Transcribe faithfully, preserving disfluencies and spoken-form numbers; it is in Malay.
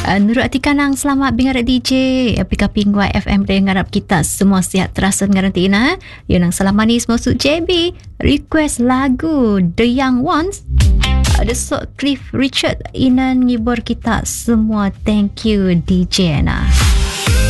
Uh, Nurul Atika nang selamat bingarat D J Apika Pingwai F M dia ngarap kita semua sihat terasa ngaranti ina. Ya nang salam manis masuk J B request lagu The Young Ones. Ada uh, Cliff Richard ina ngibur kita semua. Thank you D J na.